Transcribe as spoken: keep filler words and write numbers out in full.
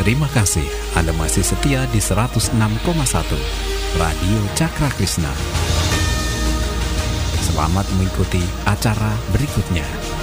Terima kasih Anda masih setia di seratus enam koma satu Radio Cakra Krishna. Selamat mengikuti acara berikutnya.